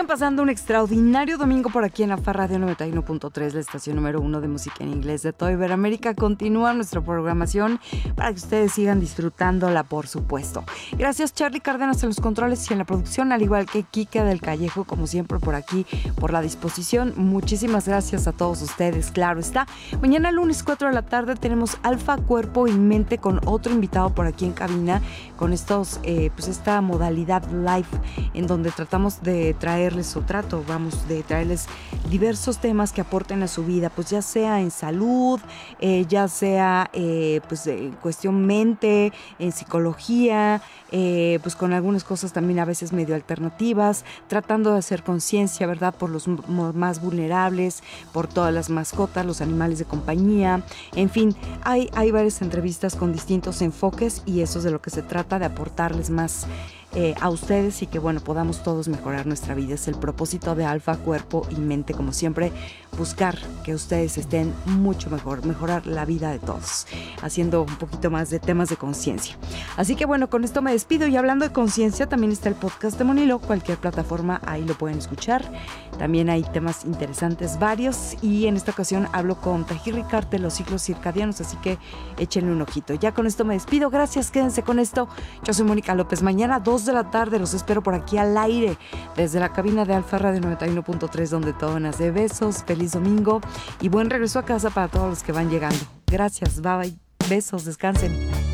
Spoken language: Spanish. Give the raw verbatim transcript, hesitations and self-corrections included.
sigan pasando un extraordinario domingo por aquí en la F A Radio noventa y uno punto tres, la estación número uno de música en inglés de toda Iberoamérica. Continúa nuestra programación para que ustedes sigan disfrutándola, por supuesto. Gracias, Charlie Cárdenas en los controles y en la producción, al igual que Kika del Callejo, como siempre por aquí, por la disposición. Muchísimas gracias a todos ustedes, claro está. Mañana lunes cuatro de la tarde tenemos Alfa, Cuerpo y Mente con otro invitado por aquí en cabina, con estos, eh, pues esta modalidad live en donde tratamos de traerles o trato, vamos, de traerles diversos temas que aporten a su vida, pues ya sea en salud, eh, ya sea eh, pues en cuestión mente, en psicología, eh, pues con algunas cosas también a veces medio alternativas, tratando de hacer conciencia, ¿verdad?, por los m- más vulnerables, por todas las mascotas, los animales de compañía, en fin, hay, hay varias entrevistas con distintos enfoques y eso es de lo que se trata, de aportarles más Eh, a ustedes y que, bueno, podamos todos mejorar nuestra vida. Es el propósito de Alfa, Cuerpo y Mente, como siempre, buscar que ustedes estén mucho mejor, mejorar la vida de todos, haciendo un poquito más de temas de conciencia. Así que, bueno, con esto me despido y hablando de conciencia, también está el podcast de Monilo, cualquier plataforma, ahí lo pueden escuchar. También hay temas interesantes varios y en esta ocasión hablo con Tahir Ricard de los ciclos circadianos, así que échenle un ojito. Ya con esto me despido, gracias, quédense con esto. Yo soy Mónica López, mañana dos de la tarde los espero por aquí al aire desde la cabina de Alfa Radio noventa y uno punto tres, donde todo nace. Besos, feliz domingo y buen regreso a casa para todos los que van llegando. Gracias, bye bye, besos, descansen.